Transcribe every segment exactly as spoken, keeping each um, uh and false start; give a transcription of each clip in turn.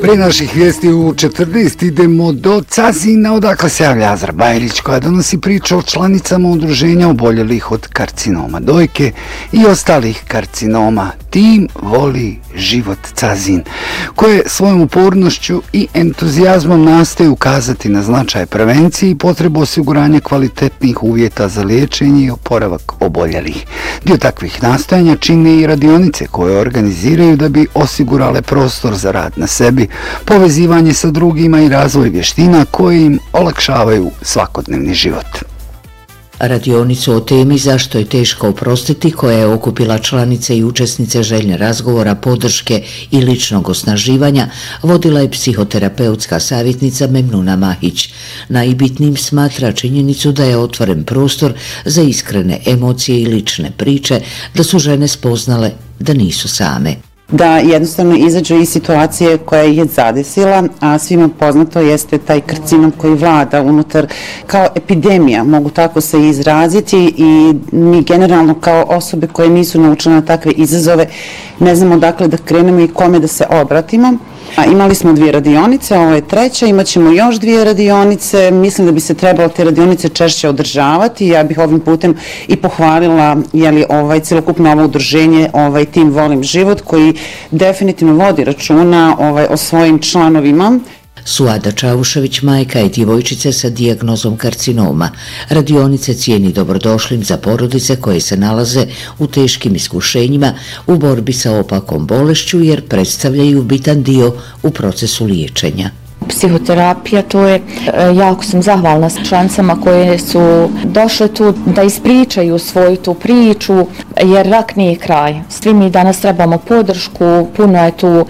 Pre naših vijesti u četrnaest idemo do Cazina, odakle se javlja Azra Bajrić, koja donosi priču o članicama udruženja oboljelih od karcinoma dojke i ostalih karcinoma. Tim voli život Cazin, koje svojom upornošću i entuzijazmom nastoji ukazati na značaj prevencije i potrebu osiguranja kvalitetnih uvjeta za liječenje i oporavak oboljelih. Dio takvih nastojanja čine i radionice koje organiziraju da bi osigurale prostor za rad na sebi, povezivanje sa drugima i razvoj vještina koje im olakšavaju svakodnevni život. Radionicu o temi zašto je teško oprostiti, koja je okupila članice i učesnice željne razgovora, podrške i ličnog osnaživanja, vodila je psihoterapeutska savjetnica Memnuna Mahić. Najbitnijim smatra činjenicu da je otvoren prostor za iskrene emocije i lične priče, da su žene spoznale da nisu same. Da jednostavno izađu iz situacije koja je zadesila, a svima poznato jeste taj karcinom koji vlada unutar kao epidemija, mogu tako se izraziti, i mi generalno kao osobe koje nisu naučene na takve izazove ne znamo dakle da krenemo i kome da se obratimo. A imali smo dvije radionice, ovo je treća, imat ćemo još dvije radionice, mislim da bi se trebalo te radionice češće održavati. Ja bih ovim putem i pohvalila jeli, ovaj, celokupno ovo udruženje, ovaj tim Volim život, koji definitivno vodi računa ovaj, o svojim članovima. Suada Čavušević, majka je djevojčice sa dijagnozom karcinoma. Radionice cijeni dobrodošlim za porodice koje se nalaze u teškim iskušenjima u borbi sa opakom bolešću, jer predstavljaju bitan dio u procesu liječenja. Psihoterapija, to je, jako sam zahvalna članicama koje su došle tu da ispričaju svoju tu priču, jer rak nije kraj. Svi mi danas trebamo podršku, puno je tu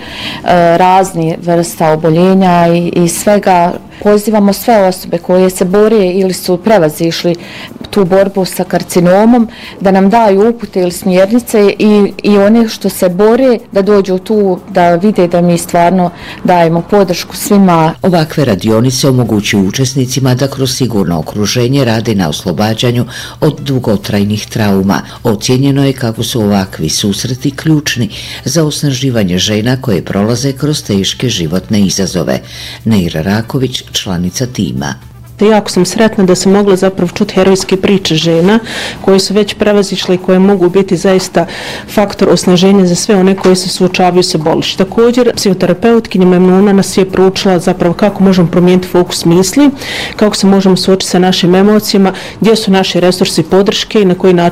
razni vrsta oboljenja i, i svega. Pozivamo sve osobe koje se bore ili su prevazišli tu borbu sa karcinomom da nam daju upute ili smjernice, i, i one što se bore da dođu tu da vide da mi stvarno dajemo podršku svima. Ovakve radionice omogućuju učesnicima da kroz sigurno okruženje rade na oslobađanju od dugotrajnih trauma. Ocijenjeno je kako su ovakvi susreti ključni za osnaživanje žena koje prolaze kroz teške životne izazove. Neira Raković, članica tima. Jako sam sretna da sam mogla zapravo čuti herojske priče žena koje su već prevazišle i koje mogu biti zaista faktor osnaženja za sve one koje se suočavaju sa bolešću. Također, psihoterapeutkinja Memnuna nas je proučila zapravo kako možemo promijeniti fokus misli, kako se možemo suočiti sa našim emocijama, gdje su naši resursi podrške i na koji način